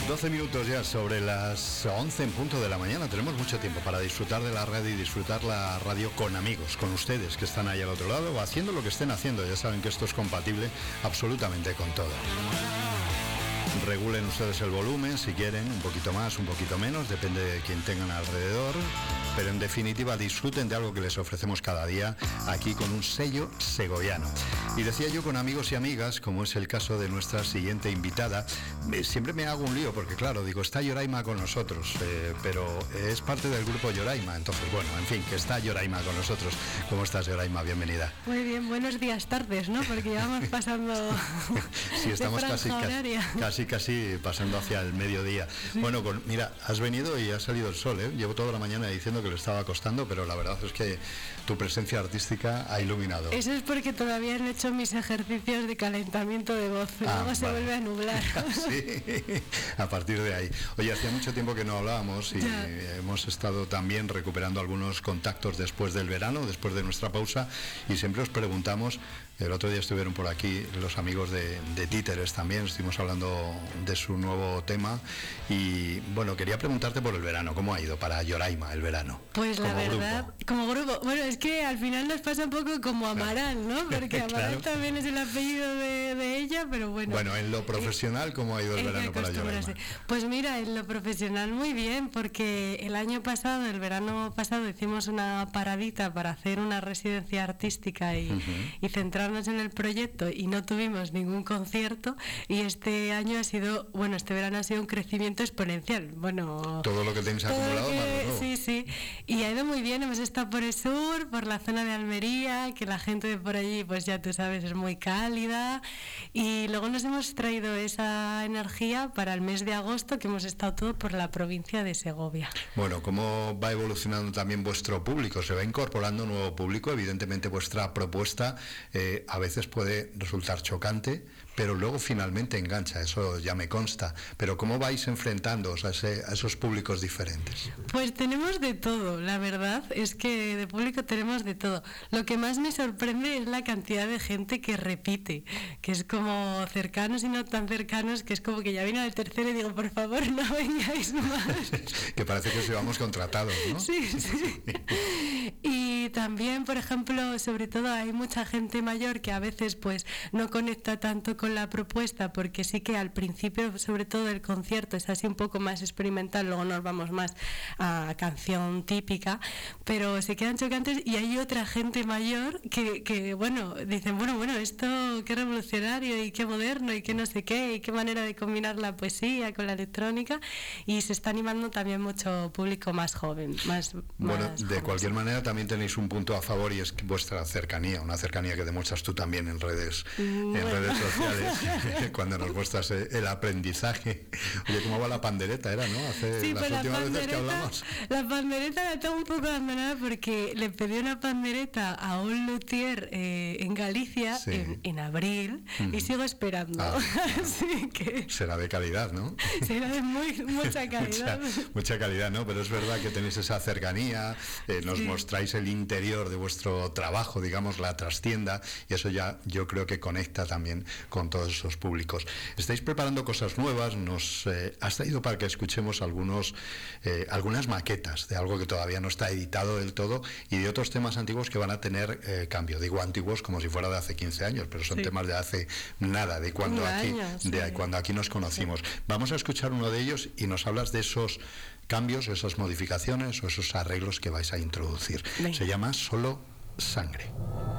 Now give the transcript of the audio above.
12 minutos ya sobre las 11 en punto de la mañana. Tenemos mucho tiempo para disfrutar de la radio y disfrutar la radio con amigos, con ustedes que están ahí al otro lado o haciendo lo que estén haciendo. Ya saben que esto es compatible absolutamente con todo. Regulen ustedes el volumen si quieren, un poquito más, un poquito menos, depende de quien tengan alrededor. Pero en definitiva disfruten de algo que les ofrecemos cada día aquí con un sello segoviano. Y decía yo con amigos y amigas, como es el caso de nuestra siguiente invitada, siempre me hago un lío porque claro, digo, está Yoraima con nosotros, pero es parte del grupo Yoraima, entonces bueno, en fin, que está Yoraima con nosotros. ¿Cómo estás, Yoraima? Bienvenida. Muy bien, buenos días, tardes, ¿no? Porque ya vamos pasando sí, estamos casi pasando hacia el mediodía. Sí. Bueno, mira, has venido y ha salido el sol, ¿eh? Llevo toda la mañana diciendo que le estaba costando, pero la verdad es que tu presencia artística ha iluminado. Eso es porque todavía no he hecho mis ejercicios de calentamiento de voz, luego se vuelve a nublar. Sí, a partir de ahí. Oye, hacía mucho tiempo que no hablábamos y hemos estado también recuperando algunos contactos después del verano, después de nuestra pausa, y siempre os preguntamos, el otro día estuvieron por aquí los amigos de Títeres también, estuvimos hablando de su nuevo tema y bueno, quería preguntarte por el verano, ¿cómo ha ido para Yoraima el verano? Pues la verdad, grupo. Como grupo, bueno, es que al final nos pasa un poco como Amaral, ¿no? Porque Amaral también es el apellido de ella, pero bueno. Bueno, en lo profesional, ¿cómo ha ido el verano para Yoraima? Pues mira, en lo profesional muy bien, porque el verano pasado hicimos una paradita para hacer una residencia artística y centrarnos en el proyecto y no tuvimos ningún concierto y este verano ha sido un crecimiento exponencial. Bueno, todo lo que tenéis acumulado, sí, y ha ido muy bien. Hemos estado por el sur, por la zona de Almería, que la gente de por allí, pues ya tú sabes, es muy cálida, y luego nos hemos traído esa energía para el mes de agosto, que hemos estado todo por la provincia de Segovia. Bueno, ¿cómo va evolucionando también vuestro público? Se va incorporando un nuevo público, evidentemente vuestra propuesta a veces puede resultar chocante, pero luego finalmente engancha, eso ya me consta. Pero ¿cómo vais enfrentándoos a esos públicos diferentes? Pues tenemos de todo, la verdad es que de público tenemos de todo. Lo que más me sorprende es la cantidad de gente que repite, que es como cercanos y no tan cercanos, que es como que ya viene al tercero y digo, por favor, no vengáis más. Que parece que se vamos contratados, ¿no? Sí. Y también, por ejemplo, sobre todo hay mucha gente mayor que a veces pues no conecta tanto con la propuesta, porque sí que al principio, sobre todo el concierto, es así un poco más experimental, luego nos vamos más a canción típica, pero se quedan chocantes y hay otra gente mayor que bueno, dicen, bueno, esto qué revolucionario y qué moderno y qué no sé qué y qué manera de combinar la poesía con la electrónica, y se está animando también mucho público más joven, Bueno, de cualquier manera también tenéis un punto a favor y es vuestra cercanía, una cercanía que demuestras tú también en redes sociales, cuando nos muestras el aprendizaje. Oye, ¿cómo va la pandereta? Era, ¿no? Sí, las últimas veces que hablamos. La pandereta la tengo un poco abandonada porque le pedí una pandereta a un luthier en Galicia en abril y sigo esperando. Así que será de calidad, ¿no? Será de mucha calidad. mucha calidad, ¿no? Pero es verdad que tenéis esa cercanía, nos mostráis el interior de vuestro trabajo, digamos, la trastienda, y eso ya yo creo que conecta también con todos esos públicos. Estáis preparando cosas nuevas, nos has traído para que escuchemos algunas maquetas de algo que todavía no está editado del todo y de otros temas antiguos que van a tener cambio. Digo antiguos como si fuera de hace 15 años, pero son temas de hace nada, de cuando aquí nos conocimos. Vamos a escuchar uno de ellos y nos hablas de esos cambios, esas modificaciones o esos arreglos que vais a introducir. Se llama Solo Sangre.